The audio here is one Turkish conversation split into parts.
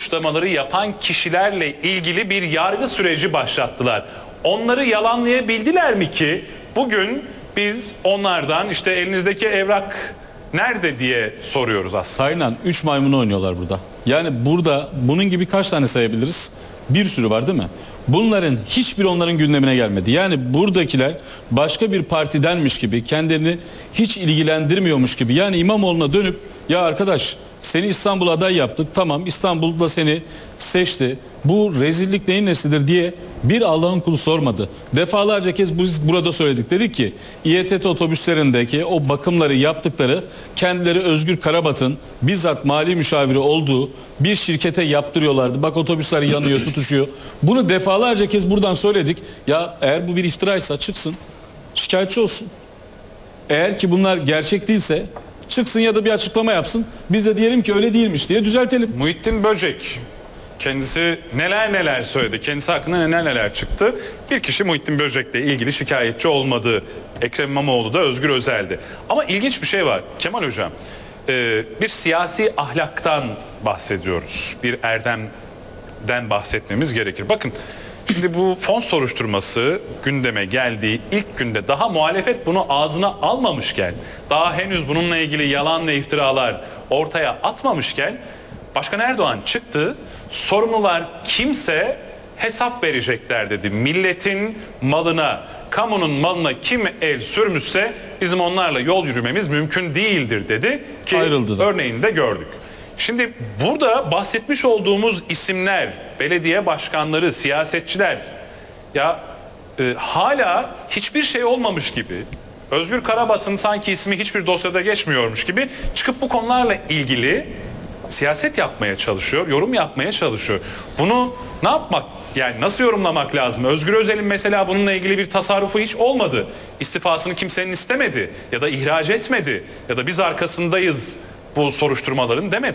suçlamaları yapan kişilerle ilgili bir yargı süreci başlattılar. Onları yalanlayabildiler mi ki bugün biz onlardan işte elinizdeki evrak nerede diye soruyoruz aslında. Taylan 3 maymunu oynuyorlar burada. Yani burada bunun gibi kaç tane sayabiliriz? Bir sürü var değil mi? Bunların hiçbir onların gündemine gelmedi. Yani buradakiler başka bir partidenmiş gibi, kendilerini hiç ilgilendirmiyormuş gibi. Yani İmamoğlu'na dönüp ya arkadaş seni İstanbul aday yaptık, tamam İstanbul'da seni seçti, bu rezillik neyin nesidir diye bir Allah'ın kulu sormadı. Defalarca kez biz burada söyledik, dedik ki İETT otobüslerindeki o bakımları yaptıkları kendileri Özgür Karabat'ın bizzat mali müşaviri olduğu bir şirkete yaptırıyorlardı. Bak otobüsler yanıyor, tutuşuyor. Bunu defalarca kez buradan söyledik. Ya eğer bu bir iftiraysa çıksın, şikayetçi olsun. Eğer ki bunlar gerçek değilse çıksın ya da bir açıklama yapsın. Biz de diyelim ki öyle değilmiş diye düzeltelim. Muhittin Böcek kendisi neler neler söyledi. Kendisi hakkında neler neler çıktı. Bir kişi Muhittin Böcek'le ilgili şikayetçi olmadı. Ekrem İmamoğlu da Özgür Özel'di. Ama ilginç bir şey var Kemal Hocam. Bir siyasi ahlaktan bahsediyoruz. Bir erdemden bahsetmemiz gerekir. Bakın şimdi bu fon soruşturması gündeme geldiği ilk günde daha muhalefet bunu ağzına almamışken, daha henüz bununla ilgili yalan ve iftiralar ortaya atmamışken Başkan Erdoğan çıktı, sorumlular kimse hesap verecekler dedi. Milletin malına, kamunun malına kim el sürmüşse bizim onlarla yol yürümemiz mümkün değildir dedi ki örneğini de gördük. Şimdi burada bahsetmiş olduğumuz isimler, belediye başkanları, siyasetçiler ya hala hiçbir şey olmamış gibi, Özgür Karabat'ın sanki ismi hiçbir dosyada geçmiyormuş gibi çıkıp bu konularla ilgili siyaset yapmaya çalışıyor, yorum yapmaya çalışıyor. Bunu ne yapmak, yani nasıl yorumlamak lazım? Özgür Özel'in mesela bununla ilgili bir tasarrufu hiç olmadı. İstifasını kimsenin istemedi ya da ihraç etmedi ya da biz arkasındayız bu soruşturmaların demedi.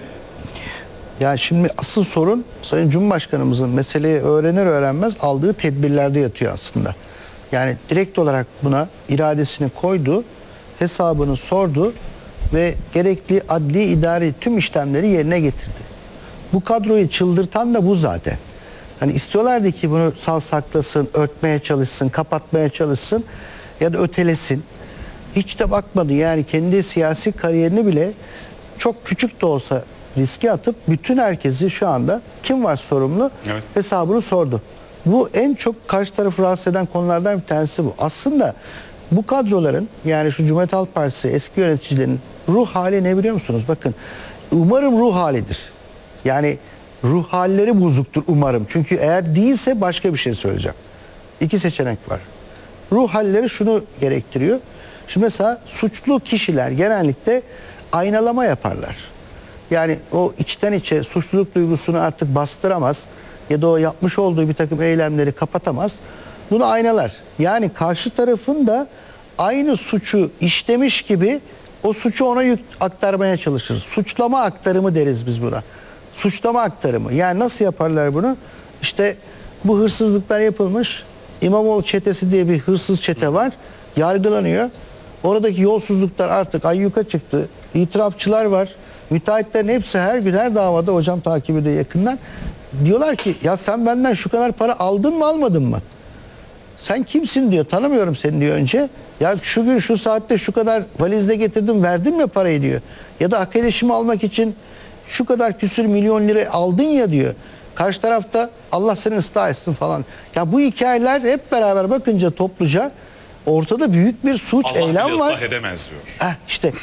Ya şimdi asıl sorun Sayın Cumhurbaşkanımızın meseleyi öğrenir öğrenmez aldığı tedbirlerde yatıyor aslında. Yani direkt olarak buna iradesini koydu, hesabını sordu ve gerekli adli idari tüm işlemleri yerine getirdi. Bu kadroyu çıldırtan da bu zaten. Hani istiyorlardı ki bunu savsaklasın, örtmeye çalışsın, kapatmaya çalışsın ya da ötelesin. Hiç de bakmadı, yani kendi siyasi kariyerini bile çok küçük de olsa riske atıp bütün herkesi şu anda kim var sorumlu hesabını sordu. Bu en çok karşı tarafı rahatsız eden konulardan bir tanesi bu. Aslında bu kadroların, yani şu Cumhuriyet Halk Partisi eski yöneticilerin ruh hali ne biliyor musunuz? Bakın, umarım ruh halidir. Yani ruh halleri bozuktur umarım. Çünkü eğer değilse başka bir şey söyleyeceğim. İki seçenek var. Ruh halleri şunu gerektiriyor. Şimdi mesela suçlu kişiler genellikle aynalama yaparlar. Yani o içten içe suçluluk duygusunu artık bastıramaz ya da o yapmış olduğu bir takım eylemleri kapatamaz. Bunu aynalar. Yani karşı tarafın da aynı suçu işlemiş gibi o suçu ona aktarmaya çalışır. Suçlama aktarımı deriz biz buna. Suçlama aktarımı. Yani nasıl yaparlar bunu? İşte bu hırsızlıklar yapılmış. İmamoğlu çetesi diye bir hırsız çete var. Yargılanıyor. Oradaki yolsuzluklar artık ayyuka çıktı. İtirafçılar var. Müteahhitlerin hepsi her gün her davada, hocam takip ediyor yakından. Diyorlar ki ya sen benden şu kadar para aldın mı almadın mı? Sen kimsin diyor, tanımıyorum seni diyor önce. Ya şu gün şu saatte şu kadar valizle getirdim, verdin mi parayı diyor. Ya da hak edişimi almak için şu kadar küsür milyon lira aldın ya diyor. Karşı tarafta Allah seni ıslah etsin falan. Ya bu hikayeler hep beraber bakınca topluca ortada büyük bir suç eylem var. Allah bile edemez diyor. İşte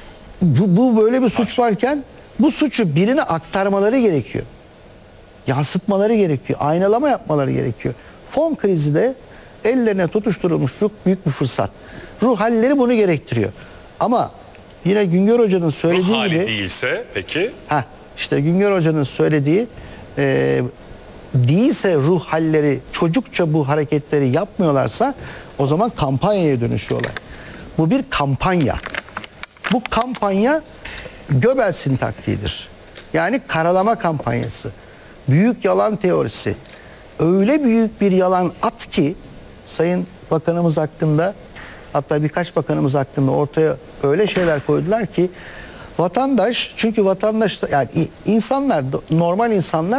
bu böyle bir suç varken bu suçu birine aktarmaları gerekiyor. Yansıtmaları gerekiyor. Aynalama yapmaları gerekiyor. Fon krizi de ellerine tutuşturulmuş çok büyük bir fırsat. Ruh halleri bunu gerektiriyor. Ama yine Güngör Hoca'nın söylediği gibi... Ruh hali değilse peki? İşte Güngör Hoca'nın söylediği değilse ruh halleri çocukça bu hareketleri yapmıyorlarsa o zaman kampanyaya dönüşüyorlar. Bu bir kampanya. Bu kampanya Göbels'in taktiğidir. Yani karalama kampanyası. Büyük yalan teorisi. Öyle büyük bir yalan at ki Sayın Bakanımız hakkında, hatta birkaç bakanımız hakkında ortaya öyle şeyler koydular ki vatandaş, çünkü vatandaş yani insanlar, normal insanlar